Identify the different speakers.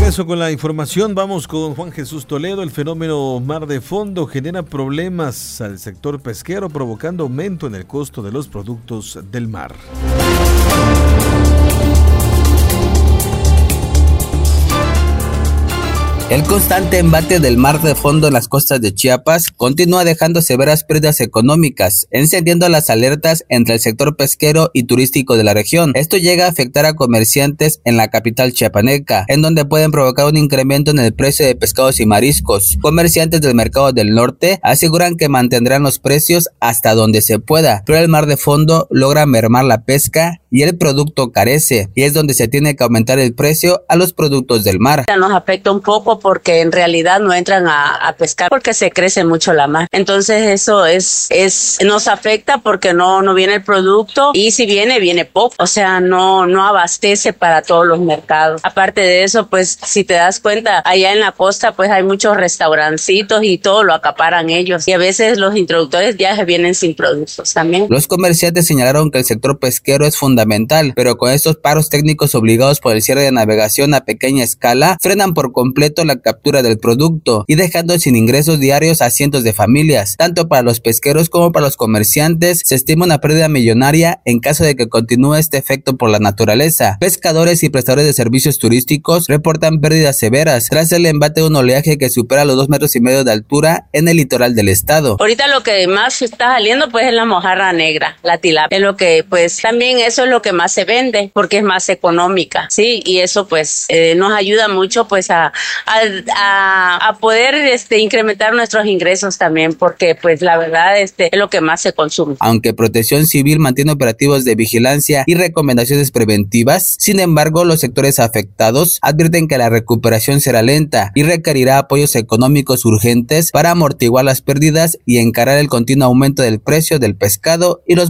Speaker 1: regreso con la información, vamos con Juan Jesús Toledo. El fenómeno mar de fondo genera problemas al sector pesquero, provocando aumento en el costo de los productos del mar.
Speaker 2: El constante embate del mar de fondo en las costas de Chiapas continúa dejando severas pérdidas económicas, encendiendo las alertas entre el sector pesquero y turístico de la región. Esto llega a afectar a comerciantes en la capital chiapaneca, en donde pueden provocar un incremento en el precio de pescados y mariscos. Comerciantes del mercado del norte aseguran que mantendrán los precios hasta donde se pueda, pero el mar de fondo logra mermar la pesca y el producto carece, y es donde se tiene que aumentar el precio a los productos del mar.
Speaker 3: Nos afecta un poco porque en realidad no entran a pescar porque se crece mucho la mar. Entonces eso nos afecta porque no viene el producto, y si viene poco, o sea, no abastece para todos los mercados. Aparte de eso, pues si te das cuenta, allá en la costa pues hay muchos restaurancitos y todo lo acaparan ellos, y a veces los introductores ya vienen sin productos también.
Speaker 2: Los comerciantes señalaron que el sector pesquero es fundamental, pero con estos paros técnicos obligados por el cierre de navegación a pequeña escala, frenan por completo la captura del producto y dejando sin ingresos diarios a cientos de familias. Tanto para los pesqueros como para los comerciantes se estima una pérdida millonaria en caso de que continúe este efecto por la naturaleza. Pescadores y prestadores de servicios turísticos reportan pérdidas severas tras el embate de un oleaje que supera los 2,5 metros de altura en el litoral del estado.
Speaker 3: Ahorita lo que más está saliendo pues es la mojarra negra, la tilapia, es lo que pues también eso es lo que más se vende porque es más económica, sí, y eso pues nos ayuda mucho pues a poder incrementar nuestros ingresos también, porque pues la verdad es lo que más se consume.
Speaker 2: Aunque Protección Civil mantiene operativos de vigilancia y recomendaciones preventivas, sin embargo los sectores afectados advierten que la recuperación será lenta y requerirá apoyos económicos urgentes para amortiguar las pérdidas y encarar el continuo aumento del precio del pescado y los